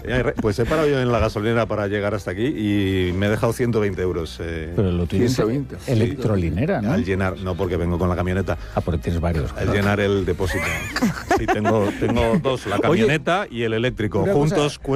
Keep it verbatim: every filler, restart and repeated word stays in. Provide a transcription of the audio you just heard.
Pues he parado yo en la gasolinera para llegar hasta aquí y me he dejado ciento veinte euros. Eh, Pero lo tuyo es electrolinera, ¿no? Al llenar, no, porque vengo con la camioneta. Ah, porque tienes varios. Al llenar el depósito. Sí, tengo, tengo dos, la camioneta Oye, y el eléctrico. Juntos cosa...